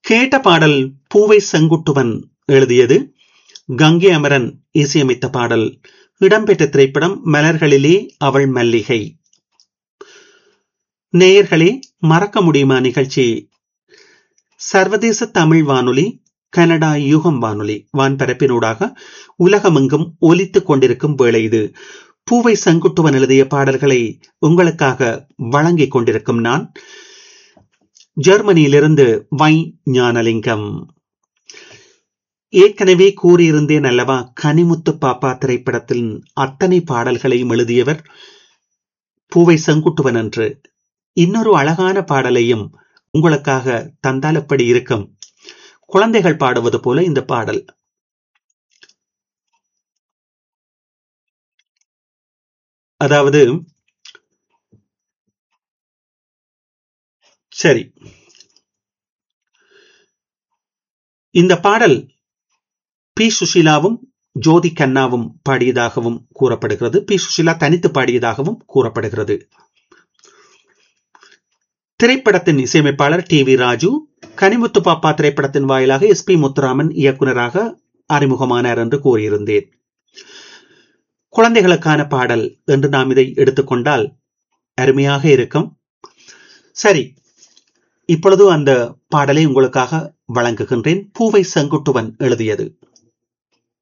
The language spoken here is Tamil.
கேட்ட பாடல் பூவை செங்குட்டுவன் எழுதியது, கங்கை அமரன் இசையமைத்த பாடல். இடம்பெற்ற திரைப்படம் மலர்களிலே அவள் மல்லிகை. நேயர்களே, மறக்க முடியுமா நிகழ்ச்சி சர்வதேச தமிழ் வானொலி, கனடா யுகம் வானொலி வான்பரப்பினூடாக உலகமெங்கும் ஒலித்துக் கொண்டிருக்கும் வேளை இது. பூவை செங்குட்டுவன் எழுதிய பாடல்களை உங்களுக்காக வழங்கிக் கொண்டிருக்கும் நான் ஜெர்மனியிலிருந்து வை ஞானலிங்கம். ஏற்கனவே கூறியிருந்தேன் அல்லவா, கனிமுத்து பாப்பா திரைப்படத்தின் அத்தனை பாடல்களையும் எழுதியவர் பூவை செங்குட்டுவன் என்று. இன்னொரு அழகான பாடலையும் உங்களுக்காக தந்தால் எப்படி இருக்கும்? குழந்தைகள் பாடுவது போல இந்த பாடல். அதாவது, சரி, இந்த பாடல் பி சுஷீலாவும் ஜோதி கண்ணாவும் பாடியதாகவும் கூறப்படுகிறது. பி சுஷீலா தனித்து பாடியதாகவும் கூறப்படுகிறது. திரைப்படத்தின் இசையமைப்பாளர் டி வி ராஜு. கனிமுத்து பாப்பா திரைப்படத்தின் வாயிலாக எஸ் பி முத்துராமன் இயக்குநராக அறிமுகமானார் என்று கூறியிருந்தேன். குழந்தைகளுக்கான பாடல் என்று நாம் இதை எடுத்துக்கொண்டால் அருமையாக இருக்கும். சரி, இப்பொழுது அந்த பாடலை உங்களுக்காக வழங்குகின்றேன். பூவை செங்குட்டுவன் எழுதியது.